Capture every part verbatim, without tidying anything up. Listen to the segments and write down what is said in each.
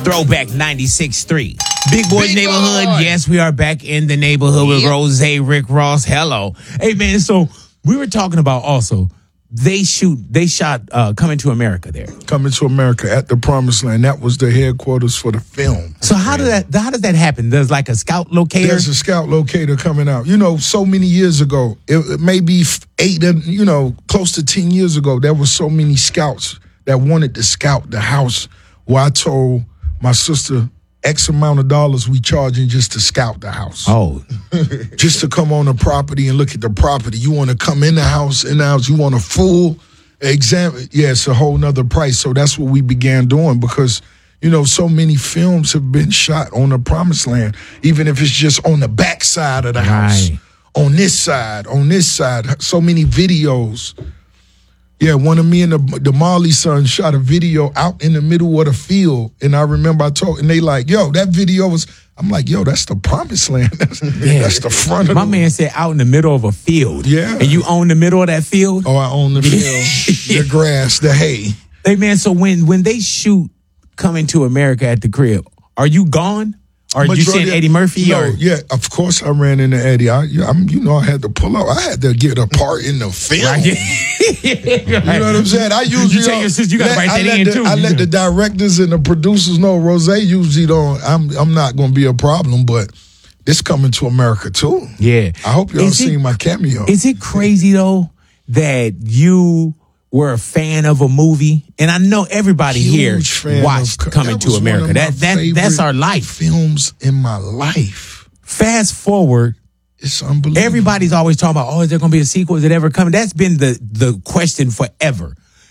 Throwback ninety-six point three. Big Boys Big Neighborhood. Boy. Yes, we are back in the neighborhood with Yep. Rose, Rick Ross. Hello. Hey, man, so we were talking about also, they shoot, they shot uh, Coming to America there. Coming to America at the Promised Land. That was the headquarters for the film. So how did that, how does that happen? There's like a scout locator? There's a scout locator coming out. You know, so many years ago, it, it may be eight, you know, close to ten years ago, there were so many scouts that wanted to scout the house where I told my sister X amount of dollars we charging just to scout the house. Oh. Just to come on the property and look at the property. You want to come in the house, in the house, you want a full exam. Yeah, it's a whole nother price. So that's what we began doing because, you know, so many films have been shot on the Promised Land, even if it's just on the back side of the house, Right. on this side, on this side. So many videos. Yeah, one of me and the, the Marley sons shot a video out in the middle of the field. And I remember I told, and they like, yo, that video was, I'm like, yo, that's the Promised Land. That's, Yeah. that's the front of My the man said out in the middle of a field. Yeah. And you own the middle of that field? Oh, I own the field, the grass, the hay. Hey, man, so when, when they shoot Coming to America at the crib, are you gone? Or you Majority seen of- Eddie Murphy? No, or? yeah, of course I ran into Eddie. I, yeah, I'm, you know, I had to pull up. I had to get a part in the film. Right. You know what I'm saying? I usually You tell your sister you gotta let- write I that let in, the, too. I let the directors and the producers know. Rose usually don't. I'm I'm not going to be a problem, but this Coming to America too. Yeah. I hope y'all Is it- seen my cameo. Is it crazy, though, that you were a fan of a movie? And I know everybody here Huge fan watched of- Coming that to was one America. of That my that That's favorite our life. Films in my life. Fast forward, It's unbelievable. everybody's always talking about, oh, is there going to be a sequel? Is it ever coming? That's been the, the question forever.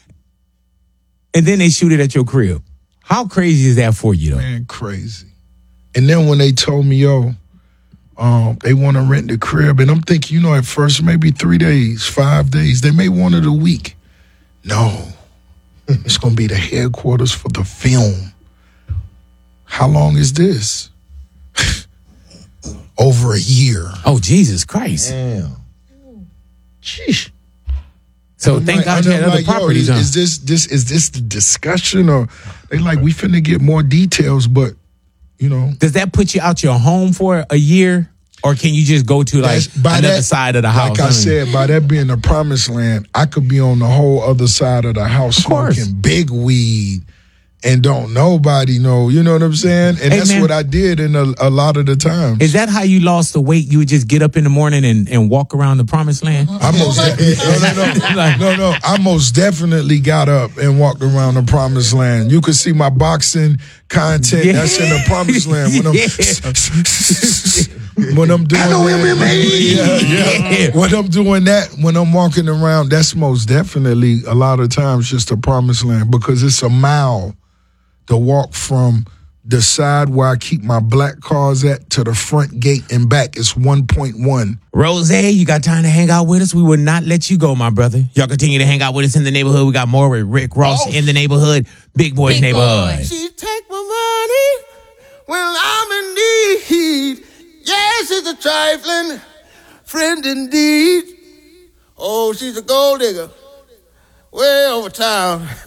And then they shoot it at your crib. How crazy is that for you, though? Man, crazy. And then when they told me, yo, um, they want to rent the crib, and I'm thinking, you know, at first maybe three days, five days. They may want it a week. No, it's going to be the headquarters for the film. How long is this? Over a year. Oh, Jesus Christ. Damn. Sheesh. So I'm thank like- God and you I'm had other like, yo, properties, is, huh? is this this is this the discussion, or they like we finna get more details? But you know, Does that put you out your home for a year? Or can you just go to like That's- by another that- side of the house? Like I mean, said, by that being the Promised Land, I could be on the whole other side of the house course. smoking big weed and don't nobody know. You know what I'm saying? And Hey, that's man. what I did in a, a lot of the times. Is that how you lost the weight? You would just get up in the morning and, and walk around the Promised Land? I most de- no, no, no, no, no. I most definitely got up and walked around the Promised Land. You could see my boxing content. Yeah. That's in the Promised Land. When I'm, Yeah. when I'm doing that, yeah, yeah. When I'm doing that, when I'm walking around, that's most definitely a lot of times just the Promised Land because it's a mile to walk from the side where I keep my black cars at to the front gate and back. It's one point one. Rose, you got time to hang out with us? We will not let you go, my brother. Y'all continue to hang out with us in the neighborhood. We got more with Rick Ross Oh. in the neighborhood. Big Boys Big Neighborhood. Boy. She take my money when I'm in need. Yes, she's a trifling friend indeed. Oh, she's a gold digger way over town.